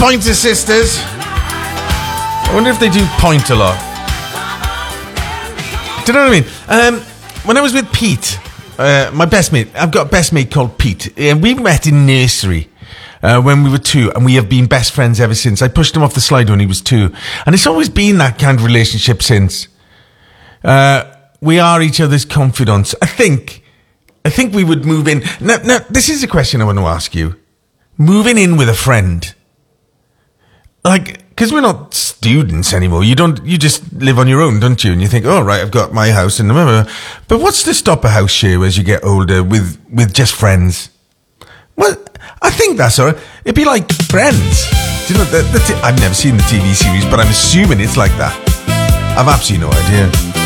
Pointer Sisters. I wonder if they do point a lot. Do you know what I mean? When I was with Pete, my best mate, I've got a best mate called Pete. We met in nursery when we were 2, and we have been best friends ever since. I pushed him off the slide when he was 2, and it's always been that kind of relationship since. We are each other's confidants. I think we would move in. Now, this is a question I want to ask you. Moving in with a friend, like, because we're not students anymore. You just live on your own, don't you? And you think, oh, right, I've got my house and remember. But what's to stop a house share as you get older with just friends? Well, I think that's all right. It'd be like Friends. Do you know, I've never seen the TV series, but I'm assuming it's like that. I've absolutely no idea.